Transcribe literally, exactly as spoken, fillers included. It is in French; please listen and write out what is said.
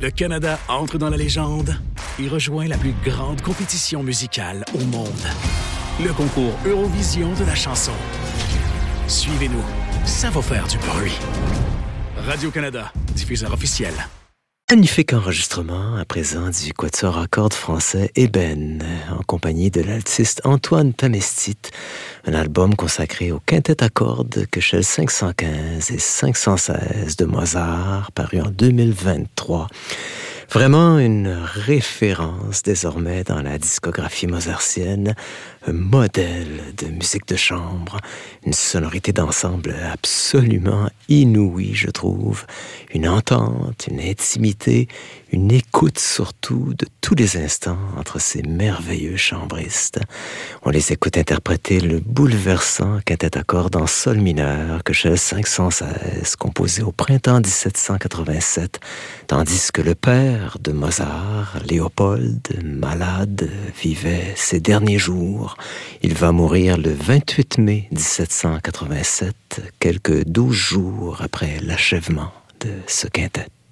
Le Canada entre dans la légende et rejoint la plus grande compétition musicale au monde. Le concours Eurovision de la chanson. Suivez-nous, ça va faire du bruit. Radio-Canada, diffuseur officiel. Magnifique enregistrement à présent du quatuor à cordes français Ébène, en compagnie de l'altiste Antoine Tamestit, un album consacré aux quintettes à cordes Köchel cinq cent quinze et cinq cent seize de Mozart, paru en deux mille vingt-trois. Vraiment une référence désormais dans la discographie mozartienne, un modèle de musique de chambre, une sonorité d'ensemble absolument inouïe, je trouve, une entente, une intimité, une écoute surtout de tous les instants entre ces merveilleux chambristes. On les écoute interpréter le bouleversant quintet à cordes en sol mineur, Köchel cinq cent seize, composé au printemps dix-sept cent quatre-vingt-sept, tandis que le père de Mozart, Léopold, malade, vivait ses derniers jours. Il va mourir le vingt-huit mai dix-sept cent quatre-vingt-sept, quelques douze jours après l'achèvement de ce quintet.